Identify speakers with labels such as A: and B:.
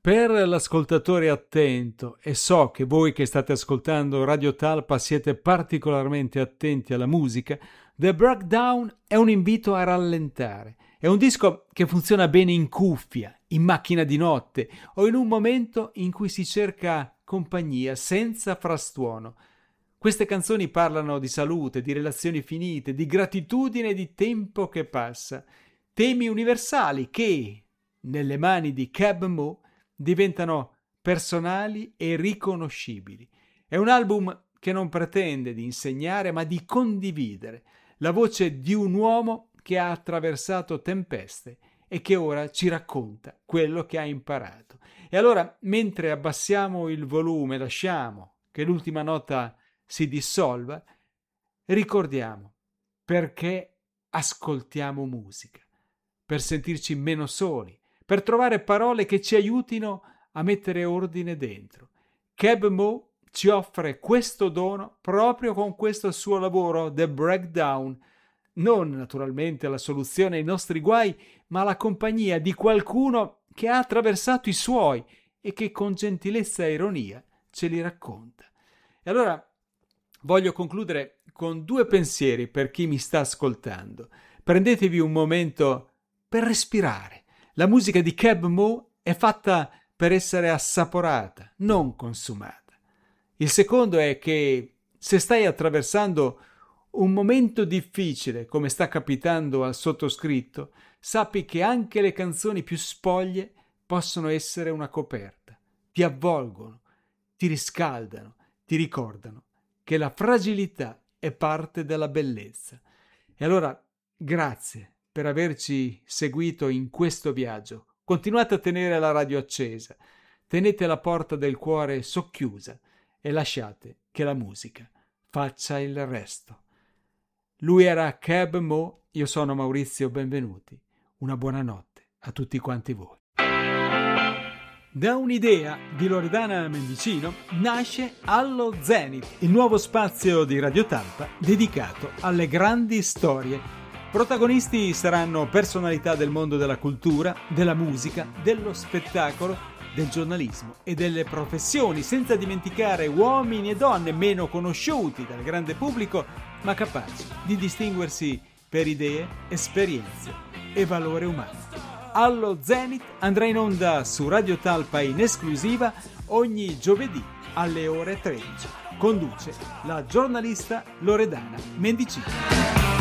A: Per l'ascoltatore attento, e so che voi che state ascoltando Radio Talpa siete particolarmente attenti alla musica, The Breakdown è un invito a rallentare. È un disco che funziona bene in cuffia, in macchina di notte o in un momento in cui si cerca compagnia senza frastuono. Queste canzoni parlano di salute, di relazioni finite, di gratitudine e di tempo che passa. Temi universali che, nelle mani di Keb' Mo', diventano personali e riconoscibili. È un album che non pretende di insegnare, ma di condividere la voce di un uomo che ha attraversato tempeste e che ora ci racconta quello che ha imparato. E allora, mentre abbassiamo il volume, lasciamo che l'ultima nota si dissolva, ricordiamo perché ascoltiamo musica, per sentirci meno soli, per trovare parole che ci aiutino a mettere ordine dentro. Keb' Mo' ci offre questo dono proprio con questo suo lavoro, The Breakdown, non naturalmente la soluzione ai nostri guai, ma la compagnia di qualcuno che ha attraversato i suoi e che con gentilezza e ironia ce li racconta. E allora voglio concludere con 2 pensieri per chi mi sta ascoltando. Prendetevi un momento per respirare. La musica di Keb' Mo' è fatta per essere assaporata, non consumata. Il secondo è che se stai attraversando un momento difficile, come sta capitando al sottoscritto, sappi che anche le canzoni più spoglie possono essere una coperta. Ti avvolgono, ti riscaldano, ti ricordano che la fragilità è parte della bellezza. E allora, grazie per averci seguito in questo viaggio. Continuate a tenere la radio accesa, tenete la porta del cuore socchiusa e lasciate che la musica faccia il resto. Lui era Keb' Mo', io sono Maurizio Benvenuti. Una buona notte a tutti quanti voi. Da un'idea di Loredana Mendicino nasce Allo Zenith, il nuovo spazio di Radio Talpa dedicato alle grandi storie. Protagonisti saranno personalità del mondo della cultura, della musica, dello spettacolo, del giornalismo e delle professioni, senza dimenticare uomini e donne meno conosciuti dal grande pubblico, ma capaci di distinguersi per idee, esperienze e valore umano. Allo Zenith andrà in onda su Radio Talpa in esclusiva ogni giovedì alle ore 13. Conduce la giornalista Loredana Mendicino.